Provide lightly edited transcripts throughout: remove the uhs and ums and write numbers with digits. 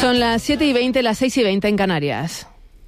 Son las 7:20, las 6:20 en Canarias.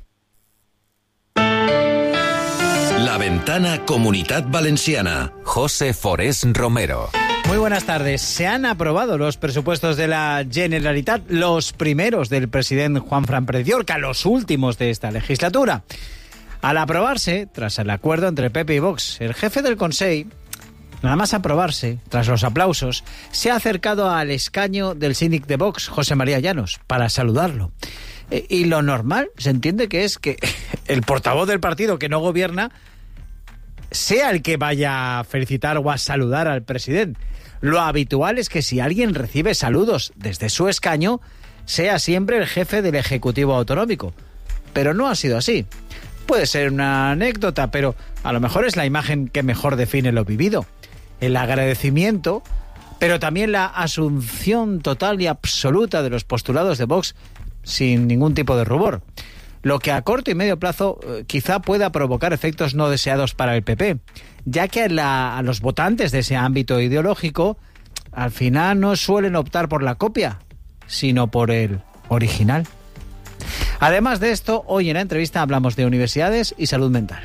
La Ventana Comunitat Valenciana. José Forés Romero. Muy buenas tardes. Se han aprobado los presupuestos de la Generalitat, los primeros del presidente Juanfran Pérez Llorca, los últimos de esta legislatura. Al aprobarse, tras el acuerdo entre PP y Vox, el jefe del Consell, nada más aprobarse, tras los aplausos, se ha acercado al escaño del síndic de Vox, José María Llanos, para saludarlo. Y lo normal, se entiende que es que el portavoz del partido que no gobierna sea el que vaya a felicitar o a saludar al presidente. Lo habitual es que si alguien recibe saludos desde su escaño, sea siempre el jefe del Ejecutivo Autonómico. Pero no ha sido así. Puede ser una anécdota, pero a lo mejor es la imagen que mejor define lo vivido. El agradecimiento, pero también la asunción total y absoluta de los postulados de Vox sin ningún tipo de rubor. Lo que a corto y medio plazo quizá pueda provocar efectos no deseados para el PP, ya que a los votantes de ese ámbito ideológico al final no suelen optar por la copia, sino por el original. Además de esto, hoy en la entrevista hablamos de universidades y salud mental.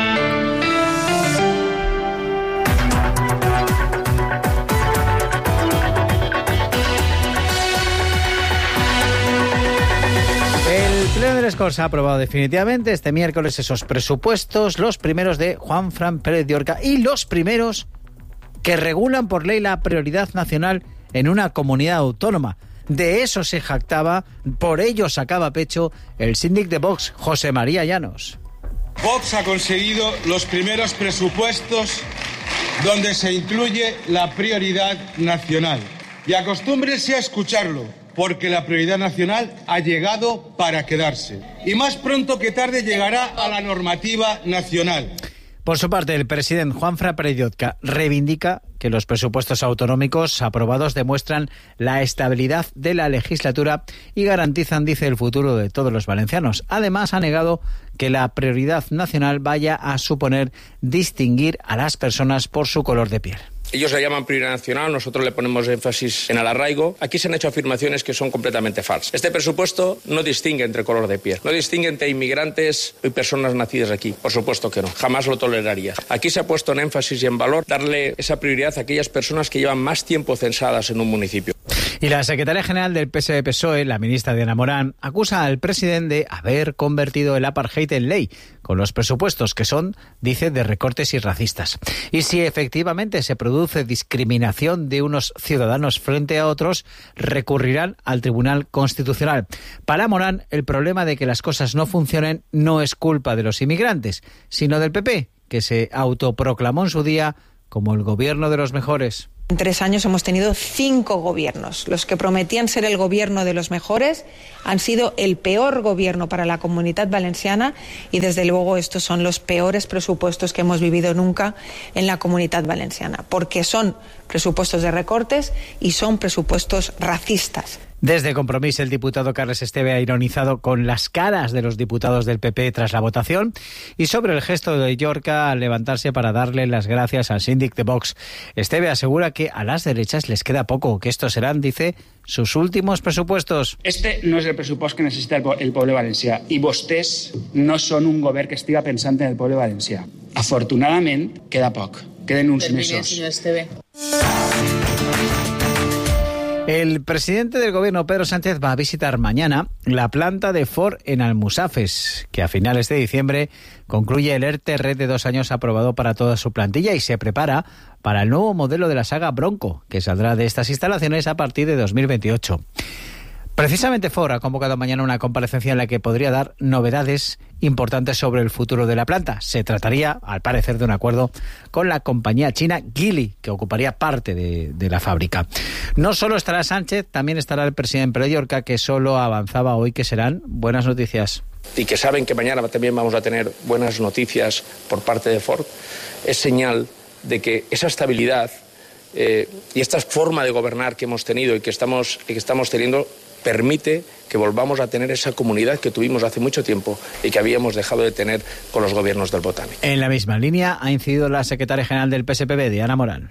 El Pleno de les Corts ha aprobado definitivamente este miércoles esos presupuestos, los primeros de Juanfran Pérez Llorca y los primeros que regulan por ley la prioridad nacional en una comunidad autónoma. De eso se jactaba, por ello sacaba pecho el síndic de Vox, José María Llanos. Vox ha conseguido los primeros presupuestos donde se incluye la prioridad nacional. Y acostúmbrese a escucharlo, porque la prioridad nacional ha llegado para quedarse. Y más pronto que tarde llegará a la normativa nacional. Por su parte, el presidente Juanfran Pérez Llorca reivindica que los presupuestos autonómicos aprobados demuestran la estabilidad de la legislatura y garantizan, dice, el futuro de todos los valencianos. Además, ha negado que la prioridad nacional vaya a suponer distinguir a las personas por su color de piel. Ellos le llaman prioridad nacional, nosotros le ponemos énfasis en el arraigo. Aquí se han hecho afirmaciones que son completamente falsas. Este presupuesto no distingue entre color de piel, no distingue entre inmigrantes y personas nacidas aquí. Por supuesto que no, jamás lo toleraría. Aquí se ha puesto en énfasis y en valor darle esa prioridad a aquellas personas que llevan más tiempo censadas en un municipio. Y la secretaria general del PSOE, la ministra Diana Morán, acusa al presidente de haber convertido el apartheid en ley, con los presupuestos que son, dice, de recortes y racistas. Y si efectivamente se produce discriminación de unos ciudadanos frente a otros, recurrirán al Tribunal Constitucional. Para Morán, el problema de que las cosas no funcionen no es culpa de los inmigrantes, sino del PP, que se autoproclamó en su día como el gobierno de los mejores. En 3 años hemos tenido 5 gobiernos. Los que prometían ser el gobierno de los mejores han sido el peor gobierno para la Comunitat Valenciana y desde luego estos son los peores presupuestos que hemos vivido nunca en la Comunitat Valenciana, porque son presupuestos de recortes y son presupuestos racistas. Desde Compromís, el diputado Carles Esteve ha ironizado con las caras de los diputados del PP tras la votación y sobre el gesto de Llorca al levantarse para darle las gracias al síndic de Vox. Esteve asegura que a las derechas les queda poco, que estos serán, dice, sus últimos presupuestos. Este no és el pressupost que necessita el poble valencià i vostès no són un govern que estiga pensant en el poble valencià. Afortunadament, queda poc. Queden uns mesos. Señor Esteve. El presidente del gobierno, Pedro Sánchez, va a visitar mañana la planta de Ford en Almusafes, que a finales de diciembre concluye el ERTE de 2 años aprobado para toda su plantilla y se prepara para el nuevo modelo de la saga Bronco, que saldrá de estas instalaciones a partir de 2028. Precisamente Ford ha convocado mañana una comparecencia en la que podría dar novedades importantes sobre el futuro de la planta. Se trataría, al parecer, de un acuerdo con la compañía china Geely, que ocuparía parte de la fábrica. No solo estará Sánchez, también estará el presidente Pérez Llorca, que solo avanzaba hoy que serán buenas noticias. Y que saben que mañana también vamos a tener buenas noticias por parte de Ford, es señal de que esa estabilidad y esta forma de gobernar que hemos tenido y que estamos teniendo permite que volvamos a tener esa comunidad que tuvimos hace mucho tiempo y que habíamos dejado de tener con los gobiernos del Botànic. En la misma línea ha incidido la secretaria general del PSPB, Diana Morán.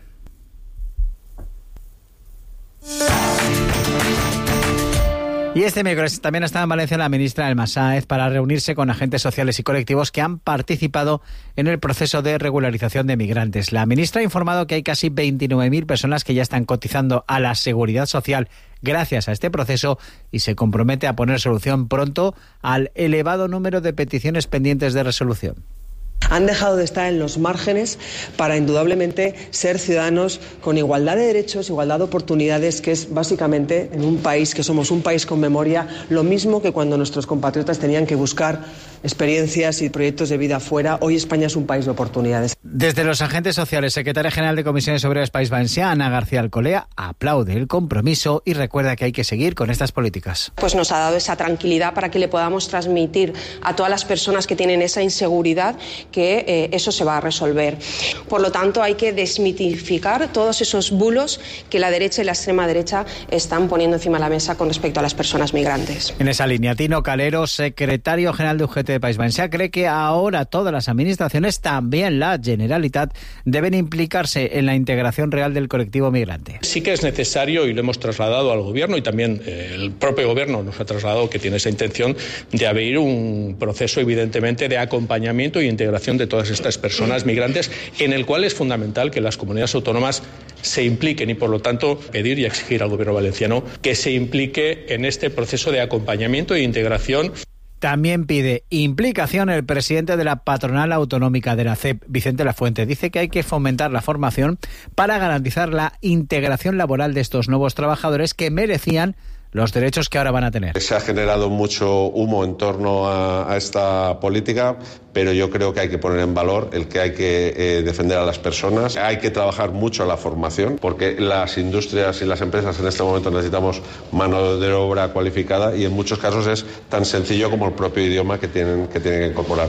Y este miércoles también ha estado en Valencia la ministra Elma Sáez para reunirse con agentes sociales y colectivos que han participado en el proceso de regularización de migrantes. La ministra ha informado que hay casi 29.000 personas que ya están cotizando a la Seguridad Social gracias a este proceso y se compromete a poner solución pronto al elevado número de peticiones pendientes de resolución. Han dejado de estar en los márgenes para indudablemente ser ciudadanos con igualdad de derechos, igualdad de oportunidades, que es básicamente en un país que somos un país con memoria, lo mismo que cuando nuestros compatriotas tenían que buscar experiencias y proyectos de vida fuera. Hoy España es un país de oportunidades. Desde los agentes sociales, secretaria general de Comisiones Obreras País Valencià, Ana García Alcolea, aplaude el compromiso y recuerda que hay que seguir con estas políticas. Pues nos ha dado esa tranquilidad para que le podamos transmitir a todas las personas que tienen esa inseguridad que eso se va a resolver. Por lo tanto, hay que desmitificar todos esos bulos que la derecha y la extrema derecha están poniendo encima de la mesa con respecto a las personas migrantes. En esa línea, Tino Calero, secretario general de UGT de País Valencià, cree que ahora todas las administraciones, también la Generalitat, deben implicarse en la integración real del colectivo migrante. Sí que es necesario, y lo hemos trasladado al Gobierno, y también el propio Gobierno nos ha trasladado que tiene esa intención de abrir un proceso, evidentemente, de acompañamiento y integración de todas estas personas migrantes, en el cual es fundamental que las comunidades autónomas se impliquen y, por lo tanto, pedir y exigir al Gobierno valenciano que se implique en este proceso de acompañamiento e integración. También pide implicación el presidente de la patronal autonómica de la CEP, Vicente Lafuente. Dice que hay que fomentar la formación para garantizar la integración laboral de estos nuevos trabajadores que merecían los derechos que ahora van a tener. Se ha generado mucho humo en torno a esta política, pero yo creo que hay que poner en valor el que hay que defender a las personas. Hay que trabajar mucho en la formación, porque las industrias y las empresas en este momento necesitamos mano de obra cualificada y en muchos casos es tan sencillo como el propio idioma que tienen que incorporar.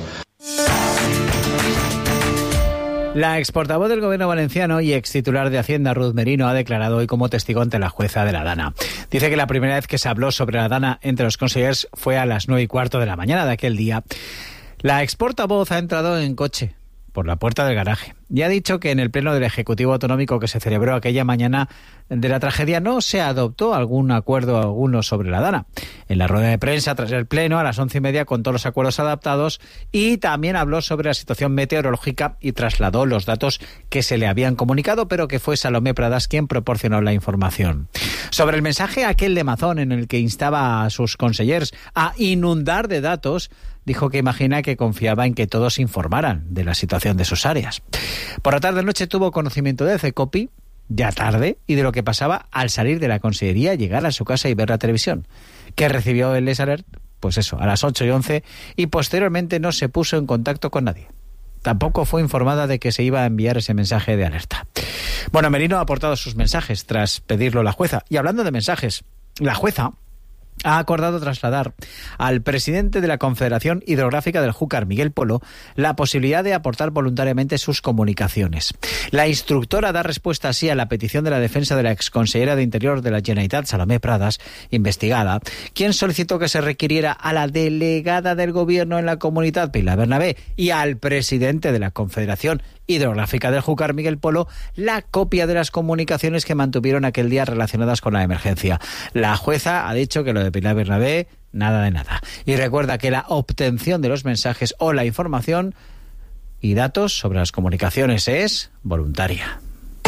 La exportavoz del Gobierno valenciano y extitular de Hacienda, Ruth Merino, ha declarado hoy como testigo ante la jueza de la Dana. Dice que la primera vez que se habló sobre la Dana entre los consellers fue a las 9:15 de la mañana de aquel día. La exportavoz ha entrado en coche por la puerta del garaje y ha dicho que en el pleno del Ejecutivo Autonómico que se celebró aquella mañana de la tragedia no se adoptó algún acuerdo alguno sobre la Dana. En la rueda de prensa tras el pleno a las 11:30 contó los acuerdos adaptados y también habló sobre la situación meteorológica y trasladó los datos que se le habían comunicado, pero que fue Salomé Pradas quien proporcionó la información. Sobre el mensaje aquel de Mazón en el que instaba a sus consellers a inundar de datos, dijo que imagina que confiaba en que todos informaran de la situación de sus áreas. Por la tarde-noche tuvo conocimiento de CECOPI, ya tarde, y de lo que pasaba al salir de la consellería, llegar a su casa y ver la televisión. Que recibió el Les Alert, pues eso, a las 8:11, y posteriormente no se puso en contacto con nadie. Tampoco fue informada de que se iba a enviar ese mensaje de alerta. Bueno, Merino ha aportado sus mensajes tras pedirlo la jueza. Y hablando de mensajes, la jueza ha acordado trasladar al presidente de la Confederación Hidrográfica del Júcar, Miguel Polo, la posibilidad de aportar voluntariamente sus comunicaciones. La instructora da respuesta así a la petición de la defensa de la exconsellera de Interior de la Generalitat, Salomé Pradas, investigada, quien solicitó que se requiriera a la delegada del Gobierno en la Comunitat, Pilar Bernabé, y al presidente de la Confederación Hidrográfica del Júcar, Miguel Polo, la copia de las comunicaciones que mantuvieron aquel día relacionadas con la emergencia. La jueza ha dicho que lo de Pilar Bernabé, nada de nada. Y recuerda que la obtención de los mensajes o la información y datos sobre las comunicaciones es voluntaria.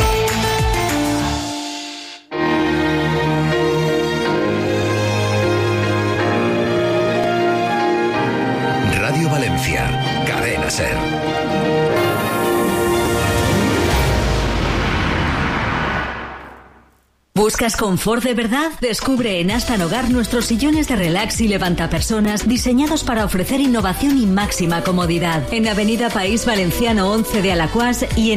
Radio Valencia, Cadena SER. ¿Buscas confort de verdad? Descubre en Astan Hogar nuestros sillones de relax y levantapersonas diseñados para ofrecer innovación y máxima comodidad. En Avenida País Valenciano 11 de Alacuás y en